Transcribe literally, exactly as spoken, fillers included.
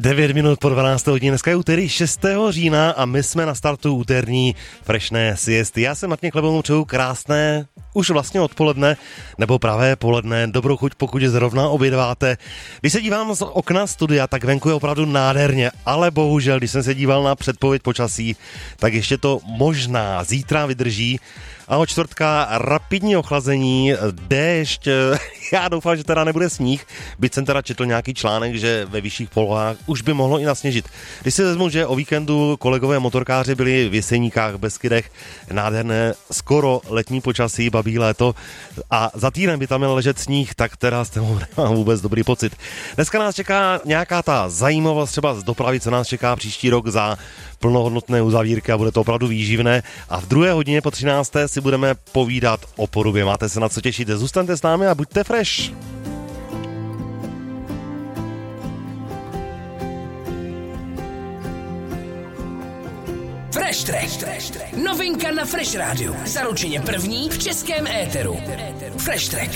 devět minut po dvanácté hodině, dneska je úterý šestého října a my jsme na startu úterní frešné siesty. Já jsem Martin Klebomu přeju krásné už vlastně odpoledne, nebo pravé poledne, dobrou chuť, pokud je zrovna obědváte. Když se dívám z okna studia, tak venku je opravdu nádherně, ale bohužel, když jsem se díval na předpověď počasí, tak ještě to možná zítra vydrží. A od čtvrtka rapidní ochlazení, déšť, já doufám, že teda nebude sníh, byť jsem teda četl nějaký článek, že ve vyšších polohách už by mohlo i nasněžit. Když si vezmu, že o víkendu kolegové motorkáři byli v Jeseníkách, Beskydech, nádherné, skoro letní počasí, babí léto a za týden by tam měl ležet sníh, tak teda z toho nemám vůbec dobrý pocit. Dneska nás čeká nějaká ta zajímavost třeba z dopravy, co nás čeká příští rok za plnohodnotné uzavírky a bude to opravdu výživné. A v druhé hodině po třinácté si budeme povídat o Porubě. Máte se na co těšit, zůstaňte s námi a buďte fresh. Fresh Track. Novinka na Fresh Rádiu. Zaručeně první v českém éteru. Fresh Track.